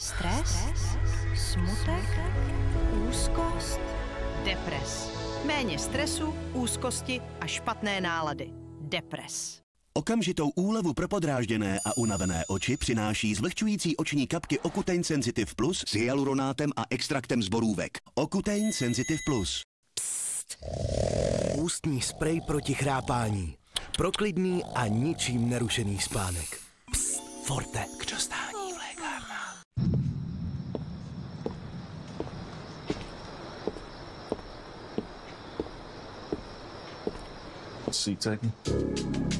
Stres, smutek, úzkost, depres. Méně stresu, úzkosti a špatné nálady. Depres. Okamžitou úlevu pro podrážděné a unavené oči přináší zvlhčující oční kapky Ocutein Sensitive Plus s hyaluronátem a extraktem z borůvek. Ocutein Sensitive Plus. Psst. Ústní sprej proti chrápání. Pro klidný a ničím nerušený spánek. Psst. Forte. K dostání v lékárnách. Seat taken.